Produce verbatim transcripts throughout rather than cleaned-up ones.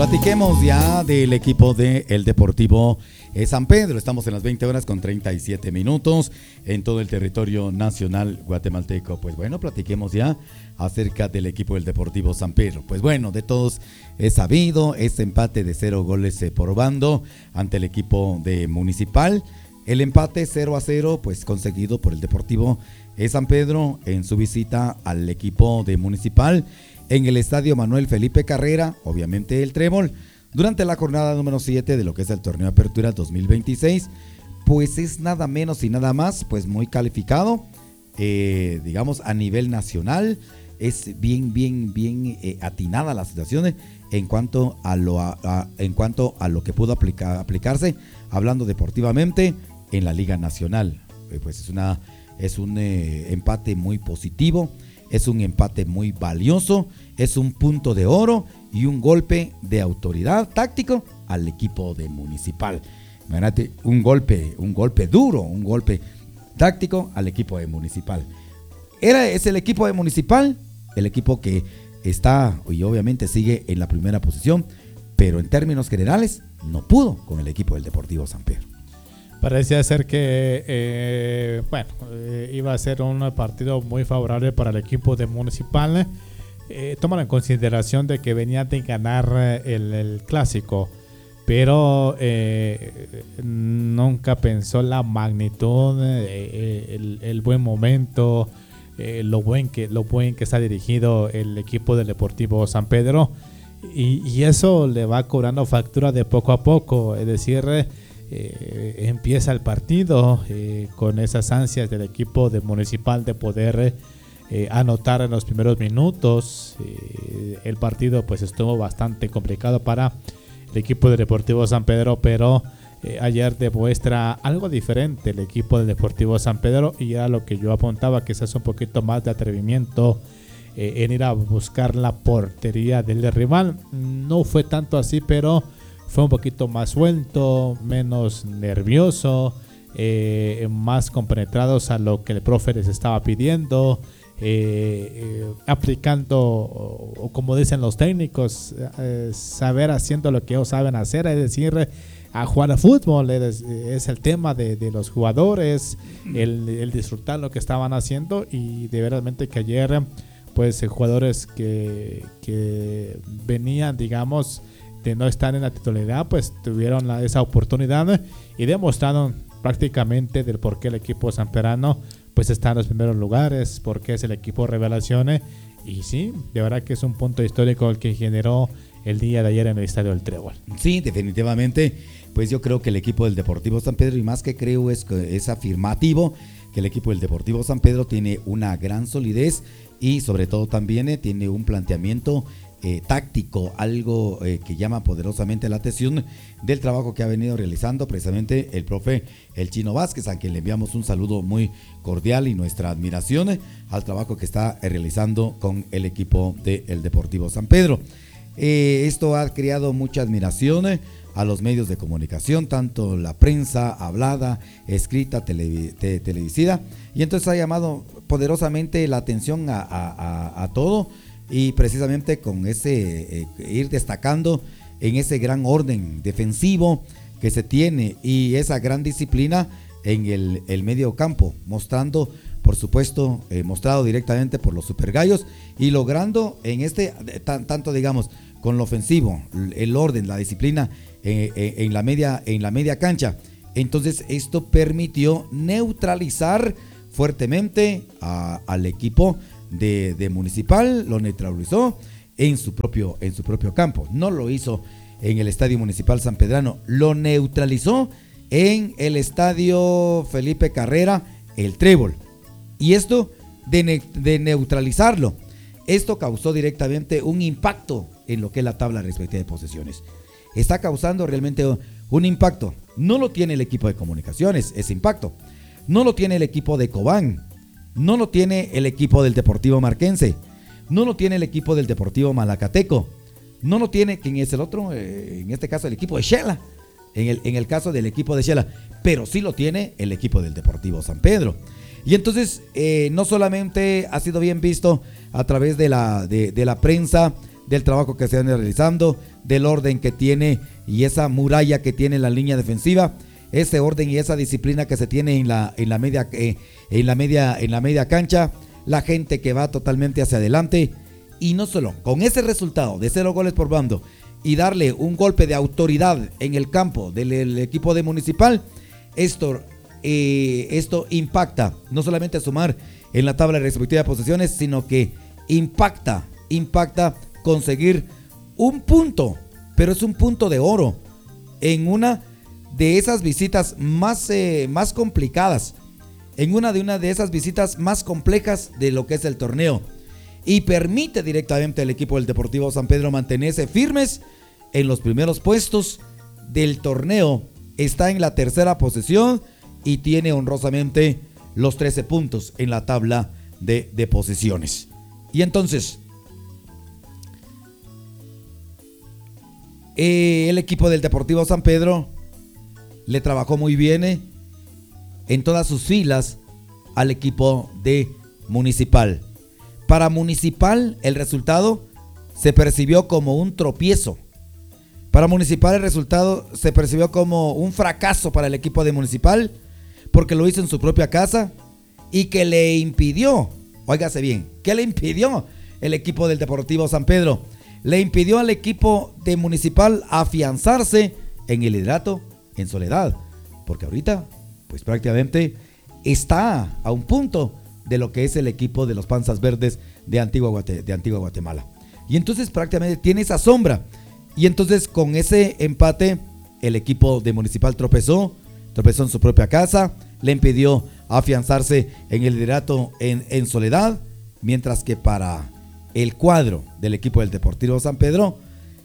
Platiquemos ya del equipo de el Deportivo eh, San Pedro. Estamos en las veinte horas con treinta y siete minutos en todo el territorio nacional guatemalteco. Pues bueno, platiquemos ya acerca del equipo del Deportivo San Pedro. Pues bueno, de todos es sabido, este empate de cero goles eh, por bando ante el equipo de Municipal. El empate cero a cero, pues conseguido por el Deportivo eh, San Pedro en su visita al equipo de Municipal en el estadio Manuel Felipe Carrera, obviamente el Trébol, durante la jornada número siete de lo que es el torneo Apertura dos mil veintiséis, pues es nada menos y nada más, pues muy calificado, eh, digamos a nivel nacional. Es bien, bien, bien eh, atinada la situación en cuanto a lo, a, a, en cuanto a lo que pudo aplicar, aplicarse, hablando deportivamente, en la Liga Nacional. Eh, pues es, una, es un eh, empate muy positivo. Es un empate muy valioso, es un punto de oro y un golpe de autoridad táctico al equipo de Municipal. Imagínate, un golpe, un golpe duro, un golpe táctico al equipo de Municipal. Era, es el equipo de Municipal, el equipo que está y obviamente sigue en la primera posición, pero en términos generales no pudo con el equipo del Deportivo San Pedro. Parecía ser que eh, bueno, eh, iba a ser un partido muy favorable para el equipo de Municipal. Eh, toman en consideración de que venía de ganar el, el clásico, pero eh, nunca pensó la magnitud, eh, el, el buen momento, eh, lo buen que lo buen que está dirigido el equipo del Deportivo San Pedro, y, y eso le va cobrando factura de poco a poco. Es decir, Eh, empieza el partido eh, con esas ansias del equipo de Municipal de poder eh, anotar en los primeros minutos. Eh, el partido pues estuvo bastante complicado para el equipo del Deportivo San Pedro, pero eh, ayer demuestra algo diferente el equipo del Deportivo San Pedro, y era lo que yo apuntaba, que se hace un poquito más de atrevimiento eh, en ir a buscar la portería del rival. No fue tanto así, pero fue un poquito más suelto, menos nervioso, eh, más compenetrados a lo que el profe les estaba pidiendo, eh, eh, aplicando, o, o como dicen los técnicos, eh, saber haciendo lo que ellos saben hacer, es decir, a jugar a fútbol. Es, es el tema de, de los jugadores, el, el disfrutar lo que estaban haciendo, y de verdaderamente que ayer, pues jugadores que, que venían, digamos, de no estar en la titularidad, pues tuvieron la, esa oportunidad y demostraron prácticamente del por qué el equipo sanperano pues está en los primeros lugares, porque es el equipo revelación. Y sí, de verdad que es un punto histórico el que generó el día de ayer en el Estadio del Trébol. Sí, definitivamente, pues yo creo que el equipo del Deportivo San Pedro, y más que creo es, es afirmativo, que el equipo del Deportivo San Pedro tiene una gran solidez y sobre todo también eh, tiene un planteamiento Eh, táctico, algo eh, que llama poderosamente la atención del trabajo que ha venido realizando precisamente el profe El Chino Vázquez, a quien le enviamos un saludo muy cordial y nuestra admiración eh, al trabajo que está eh, realizando con el equipo del Deportivo San Pedro. Eh, esto ha creado mucha admiración eh, a los medios de comunicación, tanto la prensa hablada, escrita, tele, te, televisiva, y entonces ha llamado poderosamente la atención a, a, a, a todo. Y precisamente con ese eh, ir destacando en ese gran orden defensivo que se tiene y esa gran disciplina en el, el medio campo, mostrando, por supuesto, eh, mostrado directamente por los supergallos, y logrando en este, tan, tanto digamos, con lo ofensivo, el orden, la disciplina eh, eh, en, la media, en la media cancha. Entonces esto permitió neutralizar fuertemente a, al equipo De, de Municipal, lo neutralizó en su propio en su propio campo. No lo hizo en el Estadio Municipal Sanpedrano, lo neutralizó en el Estadio Felipe Carrera, el Trébol. Y esto de, ne, de neutralizarlo, esto causó directamente un impacto en lo que es la tabla respectiva de posesiones. Está causando realmente un impacto. No lo tiene el equipo de Comunicaciones, ese impacto. No lo tiene el equipo de Cobán. No lo tiene el equipo del Deportivo Marquense, no lo tiene el equipo del Deportivo Malacateco, no lo tiene, ¿quién es el otro? Eh, en este caso el equipo de Xela, en el, en el caso del equipo de Xela, pero sí lo tiene el equipo del Deportivo San Pedro. Y entonces eh, no solamente ha sido bien visto a través de la, de, de la prensa, del trabajo que se viene realizando, del orden que tiene y esa muralla que tiene la línea defensiva, ese orden y esa disciplina que se tiene en la, en la media, eh, en la media, en la media cancha, la gente que va totalmente hacia adelante. Y no solo con ese resultado de cero goles por bando y darle un golpe de autoridad en el campo del, del equipo de Municipal, esto, eh, esto impacta no solamente a sumar en la tabla respectiva de posiciones, sino que impacta, impacta conseguir un punto, pero es un punto de oro en una de esas visitas más, eh, más complicadas, en una de una de esas visitas más complejas de lo que es el torneo, y permite directamente al equipo del Deportivo San Pedro mantenerse firmes en los primeros puestos del torneo. Está en la tercera posición y tiene honrosamente los trece puntos en la tabla de, de posiciones. Y entonces, eh, el equipo del Deportivo San Pedro le trabajó muy bien eh, en todas sus filas al equipo de Municipal. Para Municipal el resultado se percibió como un tropiezo. Para Municipal el resultado se percibió como un fracaso para el equipo de Municipal, porque lo hizo en su propia casa y que le impidió, óigase bien, ¿qué le impidió el equipo del Deportivo San Pedro? Le impidió al equipo de Municipal afianzarse en el liderato en soledad, porque ahorita pues prácticamente está a un punto de lo que es el equipo de los Panzas Verdes de Antigua, Guate, de Antigua Guatemala. Y entonces prácticamente tiene esa sombra. Y entonces con ese empate el equipo de Municipal tropezó, tropezó en su propia casa, le impidió afianzarse en el liderato en, en soledad, mientras que para el cuadro del equipo del Deportivo San Pedro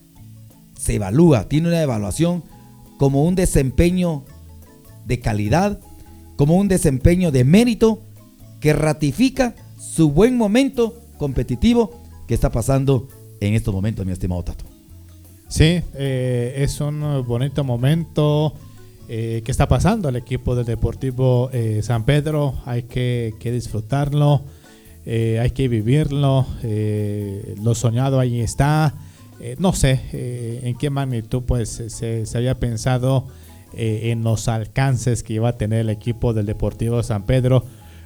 se evalúa, tiene una evaluación como un desempeño de calidad, como un desempeño de mérito que ratifica su buen momento competitivo que está pasando en estos momentos, mi estimado Tato. Sí, eh, es un bonito momento eh, que está pasando el equipo del Deportivo eh, San Pedro. Hay que, que disfrutarlo, eh, hay que vivirlo, eh, lo soñado ahí está. Eh, no sé eh, en qué magnitud pues se, se había pensado eh, en los alcances que iba a tener el equipo del Deportivo San Pedro.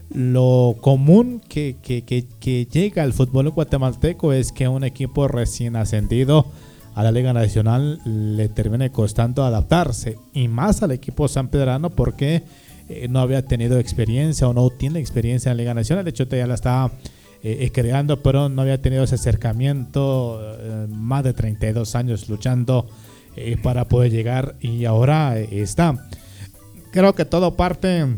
Lo común que, que, que, que llega al fútbol guatemalteco es que un equipo recién ascendido a la Liga Nacional le termine costando adaptarse, y más al equipo sanpedrano porque eh, no había tenido experiencia o no tiene experiencia en la Liga Nacional. De hecho ya la estaba eh, creando, pero no había tenido ese acercamiento, eh, más de treinta y dos años luchando eh, para poder llegar, y ahora eh, está. Creo que todo parte en,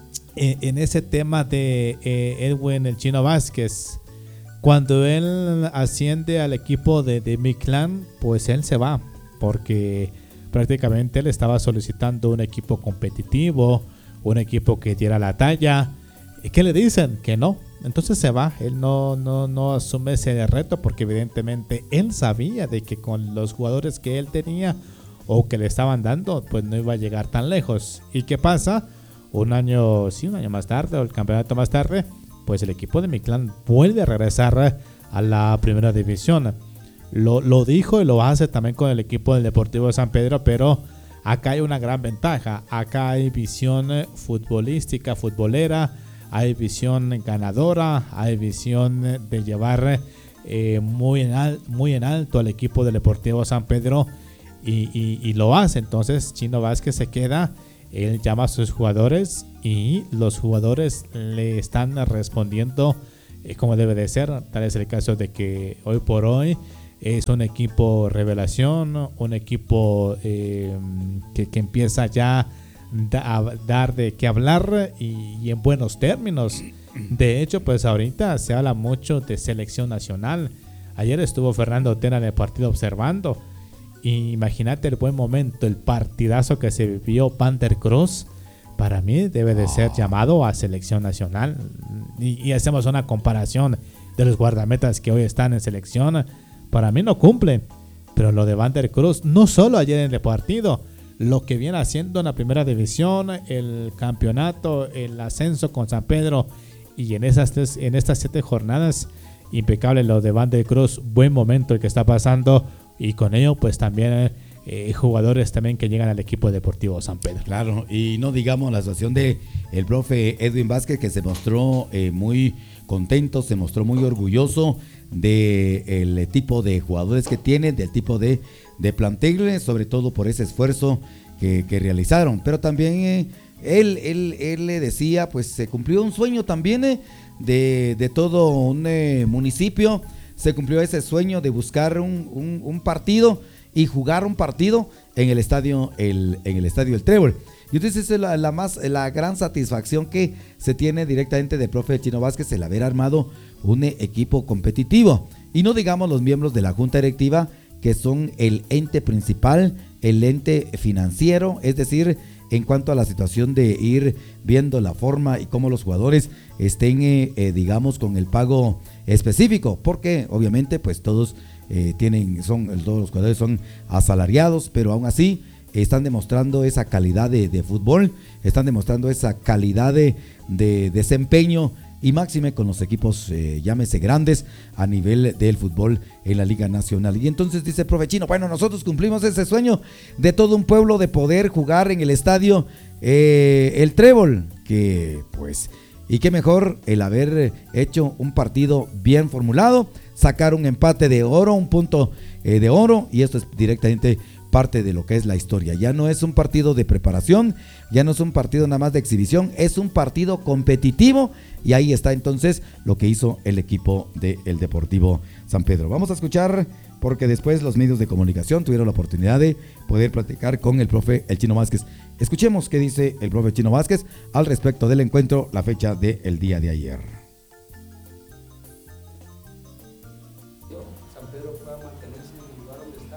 en ese tema de eh, Edwin el Chino Vázquez. Cuando él asciende al equipo de, de Mictlán, pues él se va, porque prácticamente él estaba solicitando un equipo competitivo, un equipo que diera la talla. ¿Y qué le dicen? Que no. Entonces se va. Él no, no, no asume ese reto, porque evidentemente él sabía de que con los jugadores que él tenía o que le estaban dando, pues no iba a llegar tan lejos. ¿Y qué pasa? Un año, sí, un año más tarde, o el campeonato más tarde, pues el equipo de Mictlán vuelve a regresar a la primera división. Lo, lo dijo y lo hace también con el equipo del Deportivo de San Pedro, pero acá hay una gran ventaja. Acá hay visión futbolística, futbolera, hay visión ganadora, hay visión de llevar eh, muy, en al, muy en alto al equipo del Deportivo San Pedro, y, y, y lo hace. Entonces Chino Vázquez se queda. Él llama a sus jugadores y los jugadores le están respondiendo eh, como debe de ser. Tal es el caso de que hoy por hoy es un equipo revelación, un equipo eh, que, que empieza ya da, a dar de qué hablar, y, y en buenos términos. De hecho, pues ahorita se habla mucho de selección nacional. Ayer estuvo Fernando Tena en el partido observando. Y imagínate el buen momento, el partidazo que se vivió Panther Cruz. Para mí debe de ser llamado a selección nacional. Y, y hacemos una comparación de los guardametas que hoy están en selección. Para mí no cumple. Pero lo de Panther Cruz, no solo ayer en el partido, lo que viene haciendo en la primera división, el campeonato, el ascenso con San Pedro, y en esas tres, en estas siete jornadas, impecable lo de Van de Cruz, buen momento el que está pasando, y con ello pues también eh, jugadores también que llegan al equipo deportivo San Pedro. Claro, y no digamos la situación de el profe Edwin Vázquez, que se mostró eh, muy contento, se mostró muy orgulloso del tipo de jugadores que tiene, del tipo de, de plantel, sobre todo por ese esfuerzo que, que realizaron, pero también eh, él, él, él le decía, pues se cumplió un sueño también eh, de, de todo un eh, municipio, se cumplió ese sueño de buscar un, un, un partido y jugar un partido en el estadio el, en el estadio El Trébol. Y entonces esa es la, la, más, la gran satisfacción que se tiene directamente del profe Chino Vázquez, el haber armado un equipo competitivo. Y no digamos los miembros de la junta directiva, que son el ente principal, el ente financiero, es decir, en cuanto a la situación de ir viendo la forma y cómo los jugadores estén, eh, eh, digamos, con el pago específico, porque obviamente pues todos eh, tienen, son, todos los jugadores son asalariados, pero aún así están demostrando esa calidad de, de fútbol, están demostrando esa calidad de, de desempeño, y máxime con los equipos, eh, llámese grandes, a nivel del fútbol en la Liga Nacional. Y entonces dice el profe Chino, bueno, nosotros cumplimos ese sueño de todo un pueblo de poder jugar en el estadio eh, El Trébol, que pues, y qué mejor el haber hecho un partido bien formulado, sacar un empate de oro, un punto eh, de oro, y esto es directamente parte de lo que es la historia. Ya no es un partido de preparación, ya no es un partido nada más de exhibición, es un partido competitivo, y ahí está entonces lo que hizo el equipo del Deportivo San Pedro. Vamos a escuchar, porque después los medios de comunicación tuvieron la oportunidad de poder platicar con el profe El Chino Vázquez. Escuchemos qué dice el profe Chino Vázquez al respecto del encuentro, la fecha del día de ayer. San Pedro pueda mantenerse en el lugar donde está.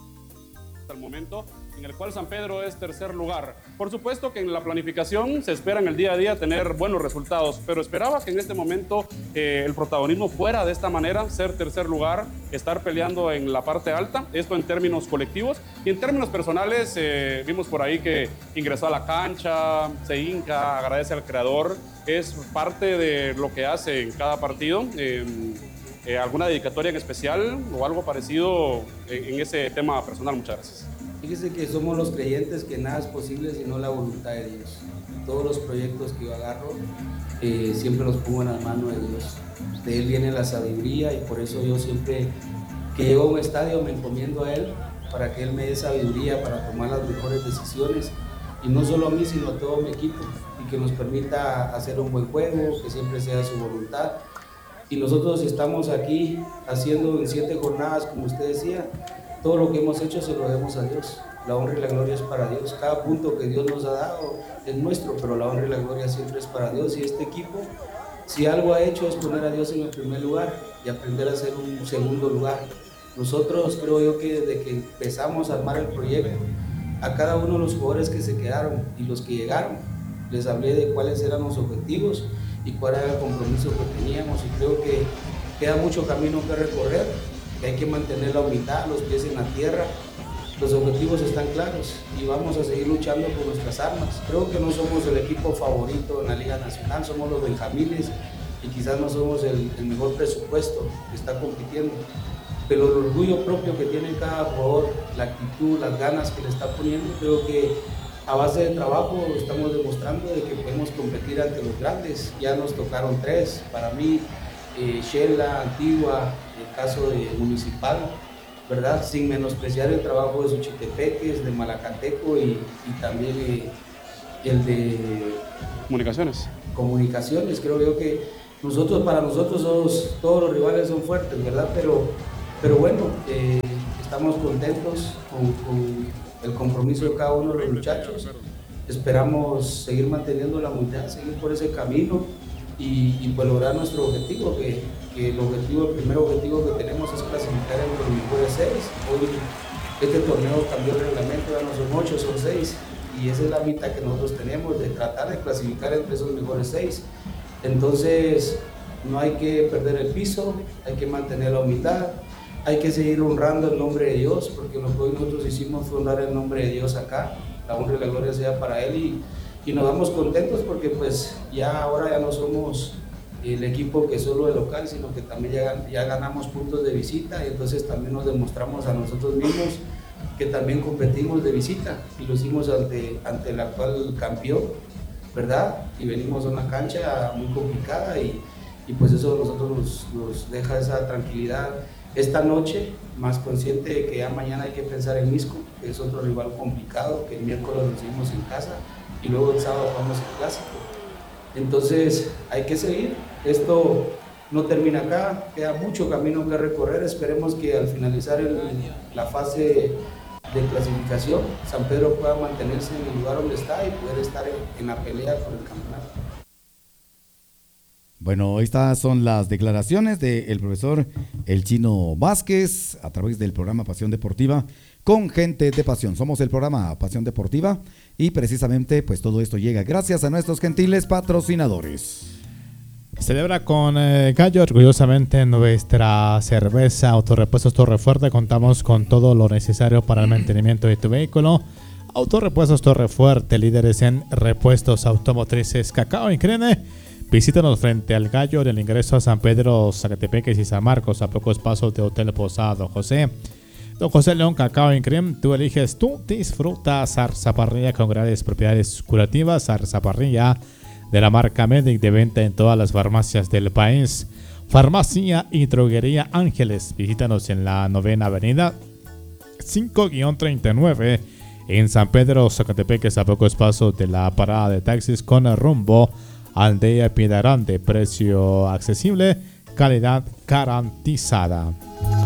Hasta el momento, en el cual San Pedro es tercer lugar. Por supuesto que en la planificación se espera en el día a día tener buenos resultados, pero esperaba que en este momento eh, el protagonismo fuera de esta manera, ser tercer lugar, estar peleando en la parte alta, esto en términos colectivos, y en términos personales eh, vimos por ahí que ingresó a la cancha, se hinca, agradece al creador, es parte de lo que hace en cada partido. Eh, eh, ¿Alguna dedicatoria en especial o algo parecido en, en ese tema personal? Muchas gracias. Fíjese que somos los creyentes que nada es posible sino la voluntad de Dios. Todos los proyectos que yo agarro eh, siempre los pongo en las manos de Dios. De Él viene la sabiduría, y por eso yo siempre que llego a un estadio me encomiendo a Él para que Él me dé sabiduría para tomar las mejores decisiones, y no solo a mí sino a todo mi equipo, y que nos permita hacer un buen juego, que siempre sea su voluntad. Y nosotros estamos aquí haciendo en siete jornadas, como usted decía, todo lo que hemos hecho se lo debemos a Dios. La honra y la gloria es para Dios. Cada punto que Dios nos ha dado es nuestro, pero la honra y la gloria siempre es para Dios. Y este equipo, si algo ha hecho, es poner a Dios en el primer lugar y aprender a hacer un segundo lugar. Nosotros creo yo que desde que empezamos a armar el proyecto, a cada uno de los jugadores que se quedaron y los que llegaron, les hablé de cuáles eran los objetivos y cuál era el compromiso que teníamos, y creo que queda mucho camino que recorrer, que hay que mantener la humildad, los pies en la tierra. Los objetivos están claros y vamos a seguir luchando por nuestras armas. Creo que no somos el equipo favorito en la Liga Nacional, somos los benjamines, y quizás no somos el, el mejor presupuesto que está compitiendo, pero el orgullo propio que tiene cada jugador, la actitud, las ganas que le está poniendo, creo que a base de trabajo estamos demostrando de que podemos competir ante los grandes. Ya nos tocaron tres, para mí, eh, Shela, Antigua, el caso de Municipal, ¿verdad? Sin menospreciar el trabajo de Xochitepeques, de Malacateco y, y también eh, el de Comunicaciones. Comunicaciones. Creo yo que nosotros, para nosotros somos, todos los rivales son fuertes, ¿verdad? Pero, pero bueno, eh, estamos contentos con, con el compromiso de cada uno de los muchachos. Esperamos seguir manteniendo la humildad, seguir por ese camino y, y pues lograr nuestro objetivo, que, que el objetivo, el primer objetivo que tenemos es clasificar entre los mejores seis. Hoy este torneo cambió el reglamento, ya no son ocho, son seis, y esa es la mitad que nosotros tenemos, de tratar de clasificar entre esos mejores seis. Entonces no hay que perder el piso, hay que mantener la humildad, hay que seguir honrando el nombre de Dios, porque lo que hoy nosotros hicimos fue honrar el nombre de Dios acá. La honra y la gloria sea para Él, y, y nos damos contentos porque pues ya ahora ya no somos el equipo que solo de local, sino que también ya, ya ganamos puntos de visita y entonces también nos demostramos a nosotros mismos que también competimos de visita y lo hicimos ante, ante el actual campeón, ¿verdad? Y venimos a una cancha muy complicada y, y pues eso a nosotros nos, nos deja esa tranquilidad esta noche, más consciente de que ya mañana hay que pensar en Misco, que es otro rival complicado, que el miércoles nos seguimos en casa y luego el sábado jugamos el clásico. Entonces hay que seguir, esto no termina acá, queda mucho camino que recorrer, esperemos que al finalizar el, la fase de clasificación, San Pedro pueda mantenerse en el lugar donde está y poder estar en, en la pelea por el campeonato. Bueno, estas son las declaraciones del profesor El Chino Vázquez a través del programa Pasión Deportiva con gente de pasión. Somos el programa Pasión Deportiva y precisamente pues todo esto llega gracias a nuestros gentiles patrocinadores. Celebra con eh, Gallo orgullosamente nuestra cerveza Autorepuestos Torrefuerte. Contamos con todo lo necesario para el mantenimiento de tu vehículo. Autorepuestos Torrefuerte, líderes en repuestos automotrices, cacao y crema. Visítanos frente al Gallo del ingreso a San Pedro, Zacatepeques y San Marcos, a pocos pasos de Hotel Posada Don José. Don José León Cacao y Creme, tú eliges, tú disfrutas. Zarzaparrilla con grandes propiedades curativas. Zarzaparrilla de la marca Medic, de venta en todas las farmacias del país. Farmacia y Droguería Ángeles, visítanos en la novena avenida cinco treinta y nueve en San Pedro, Zacatepeques, a pocos pasos de la parada de taxis con rumbo Aldea Piedra Grande. Precio accesible, calidad garantizada.